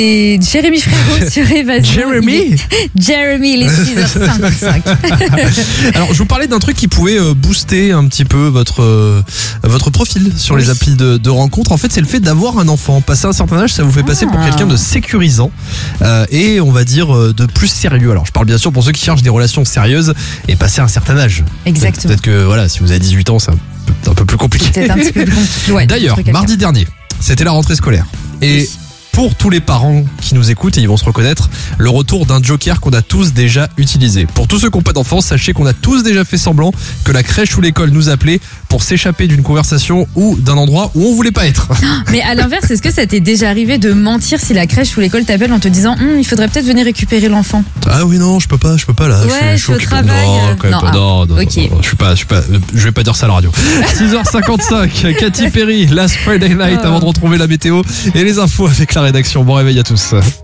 Et Jérémy Frérot sur Évasion. Jérémy, les 6h55. Alors, je vous parlais d'un truc qui pouvait booster un petit peu votre profil sur les applis de rencontre. En fait, c'est le fait d'avoir un enfant. Passer un certain âge, ça vous fait passer pour quelqu'un de sécurisant et on va dire de plus sérieux. Alors, je parle bien sûr pour ceux qui cherchent des relations sérieuses et passer un certain âge. Exactement. Peut-être que voilà, si vous avez 18 ans, c'est un peu plus compliqué. Peut-être un petit peu plus compliqué. Ouais, d'ailleurs, mardi dernier, c'était la rentrée scolaire. Et pour tous les parents qui nous écoutent, et ils vont se reconnaître, le retour d'un joker qu'on a tous déjà utilisé. Pour tous ceux qui n'ont pas d'enfants, sachez qu'on a tous déjà fait semblant que la crèche ou l'école nous appelait pour s'échapper d'une conversation ou d'un endroit où on voulait pas être. Mais à l'inverse, est-ce que ça t'est déjà arrivé de mentir si la crèche ou l'école t'appelle en te disant il faudrait peut-être venir récupérer l'enfant? Ah oui, non, je peux pas là. Ouais, je suis au occupé. travail. Non, quand même pas. Non, okay. Non, je vais pas dire ça à la radio. 6h55, Katy Perry, Last Friday Night, avant de retrouver la météo et les infos avec la rédaction. Bon réveil à tous.